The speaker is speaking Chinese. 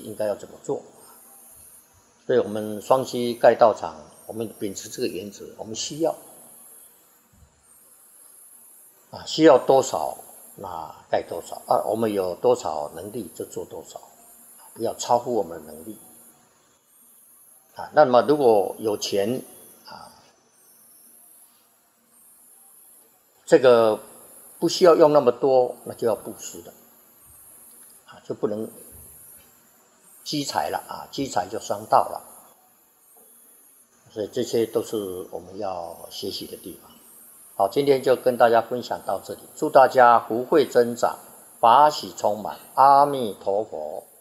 应该要怎么做。所以我们双溪盖道场，我们秉持这个原则，我们需要需要多少那盖多少我们有多少能力就做多少，不要超乎我们的能力那么如果有钱这个不需要用那么多，那就要布施了就不能积财了积财就伤道了。所以这些都是我们要学习的地方。好，今天就跟大家分享到这里，祝大家福慧增长，法喜充满，阿弥陀佛。